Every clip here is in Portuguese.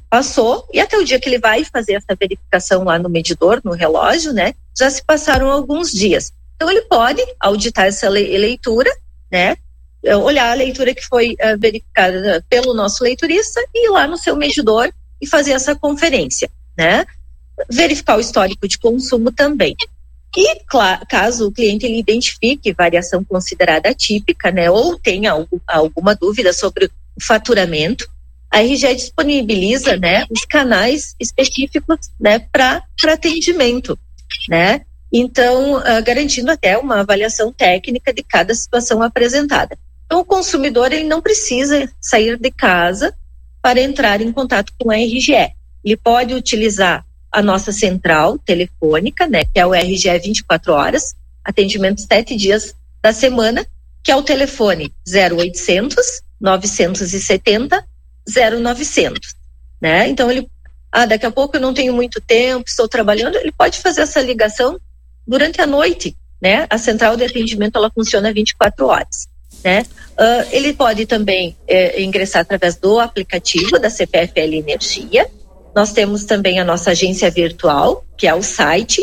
passou, e até o dia que ele vai fazer essa verificação lá no medidor, no relógio, né, já se passaram alguns dias. Então ele pode auditar essa leitura, né, olhar a leitura que foi verificada pelo nosso leiturista e ir lá no seu medidor e fazer essa conferência, né, verificar o histórico de consumo também. E caso o cliente ele identifique variação considerada atípica, né, ou tenha alguma dúvida sobre o faturamento, a RGE disponibiliza, né, os canais específicos, né, para atendimento, né, então garantindo até uma avaliação técnica de cada situação apresentada. Então o consumidor ele não precisa sair de casa para entrar em contato com a RGE. Ele pode utilizar a nossa central telefônica, né, que é o RGE 24 horas, atendimento 7 dias da semana, que é o telefone 0800 970 0900, né? Então ele, daqui a pouco eu não tenho muito tempo, estou trabalhando, ele pode fazer essa ligação durante a noite, né? A central de atendimento ela funciona 24 horas, né? Ele pode também ingressar através do aplicativo da CPFL Energia. Nós temos também a nossa agência virtual, que é o site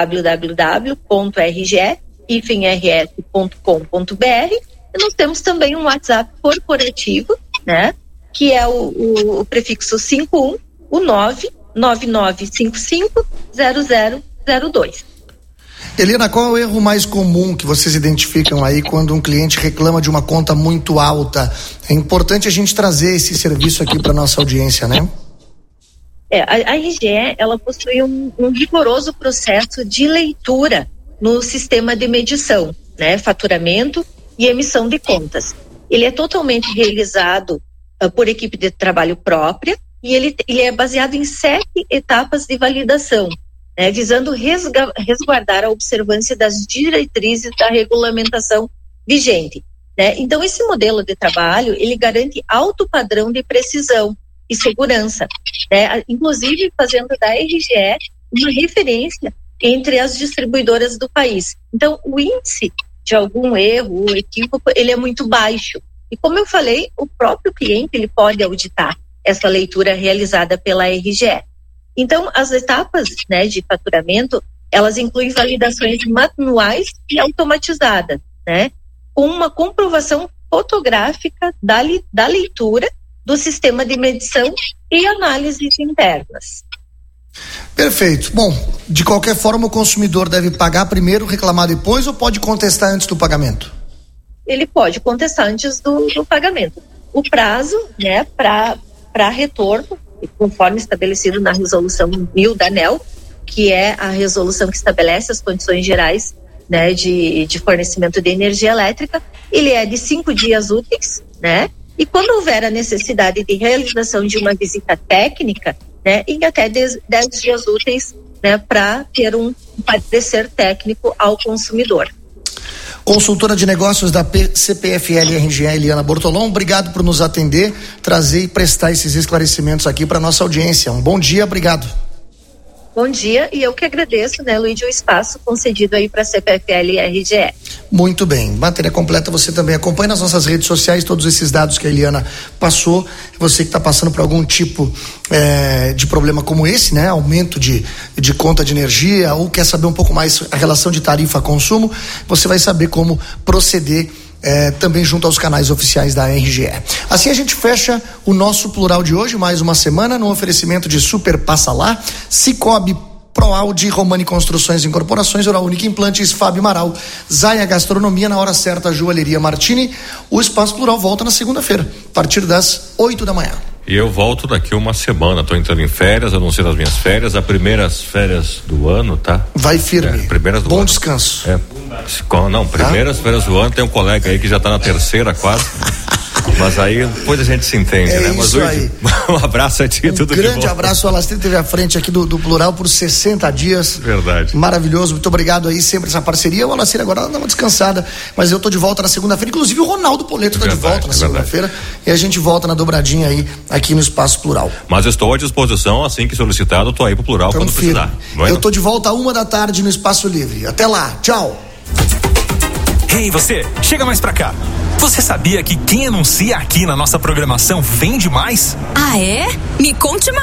www.rge-rs.com.br, e nós temos também um WhatsApp corporativo, né, que é o prefixo 51 999550002. Eliana, qual é o erro mais comum que vocês identificam aí quando um cliente reclama de uma conta muito alta? É importante a gente trazer esse serviço aqui para nossa audiência, né? A RGE, ela possui um rigoroso processo de leitura no sistema de medição, né, faturamento e emissão de contas. Ele é totalmente realizado por equipe de trabalho própria e ele é baseado em 7 etapas de validação, né, visando resguardar a observância das diretrizes da regulamentação vigente, né? Então esse modelo de trabalho, ele garante alto padrão de precisão e segurança, né? Inclusive fazendo da RGE uma referência entre as distribuidoras do país. Então o índice de algum erro ou equívoco, ele é muito baixo. E como eu falei, o próprio cliente ele pode auditar essa leitura realizada pela RGE. Então, as etapas, né, de faturamento, elas incluem validações manuais e automatizadas, né, com uma comprovação fotográfica da leitura do sistema de medição e análises internas. Perfeito. Bom, de qualquer forma, o consumidor deve pagar primeiro, reclamar depois, ou pode contestar antes do pagamento? Ele pode contestar antes do pagamento. O prazo, né, para retorno, conforme estabelecido na resolução 1000 da ANEEL, que é a resolução que estabelece as condições gerais, né, de fornecimento de energia elétrica, ele é de 5 dias úteis, né? E quando houver a necessidade de realização de uma visita técnica, né, em até 10 dias úteis, né, para ter um parecer técnico ao consumidor. Consultora de negócios da CPFL RGE, Eliana Bortolom, obrigado por nos atender, trazer e prestar esses esclarecimentos aqui para nossa audiência. Um bom dia, obrigado. Bom dia, e eu que agradeço, né, Luiz, o espaço concedido aí para a CPFL RGE. Muito bem, matéria completa você também acompanha nas nossas redes sociais, todos esses dados que a Eliana passou. Você que está passando por algum tipo de problema como esse, né, aumento de conta de energia, ou quer saber um pouco mais a relação de tarifa-consumo, você vai saber como proceder também junto aos canais oficiais da RGE. Assim a gente fecha o nosso Plural de hoje, mais uma semana, no oferecimento de Super Passa Lá, Cicobi, Proaudi, Romani Construções e Incorporações, Oral Única Implantes, Fábio Amaral, Zaia Gastronomia, na hora certa, Joalheria Martini. O Espaço Plural volta na segunda-feira, a partir das 8 da manhã. E eu volto daqui uma semana, tô entrando em férias, anunciando as minhas férias, as primeiras férias do ano, tá? Vai firme. Primeiras do Bom ano. descanso. Não, primeiras férias do ano, tem um colega aí que já tá na terceira quase. Mas aí depois a gente se entende, né? Isso Mas aí. Um abraço a ti, tudo de bom. Um grande abraço, o Alastri teve à frente aqui do Plural por 60 dias. Verdade. Maravilhoso, muito obrigado aí, sempre essa parceria. O Alastri agora dá uma descansada, mas eu tô de volta na segunda-feira, inclusive o Ronaldo Poleto tá de volta na segunda-feira, e a gente volta na dobradinha aí, aqui no Espaço Plural. Mas eu estou à disposição, assim que solicitado, tô aí pro Plural quando precisar. Eu tô de volta à 1h no Espaço Livre. Até lá, tchau. Ei, você, chega mais pra cá. Você sabia que quem anuncia aqui na nossa programação vende mais? Ah, é? Me conte mais.